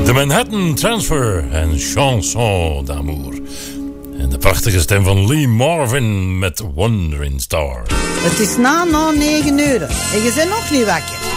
De Manhattan Transfer en Chanson d'amour. En de prachtige stem van Lee Marvin met Wandering Star. Het is na 9 uur en je bent nog niet wakker.